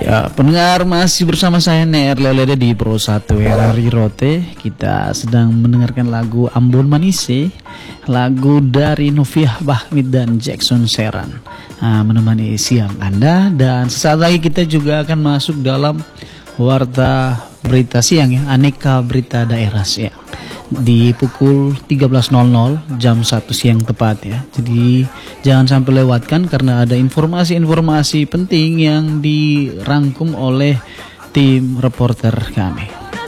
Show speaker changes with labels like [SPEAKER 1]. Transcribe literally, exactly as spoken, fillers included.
[SPEAKER 1] Ya, pendengar masih bersama saya Ner Lelede di Pro satu R R I Rote. Kita sedang mendengarkan lagu Ambon Manise, lagu dari Noviah Bahmid dan Jackson Seran, nah, menemani siang Anda. Dan sesaat lagi kita juga akan masuk dalam warta berita siang ya, aneka berita daerah siang di pukul tiga belas nol nol jam satu siang tepat ya. Jadi jangan sampai lewatkan karena ada informasi-informasi penting yang dirangkum oleh tim reporter kami.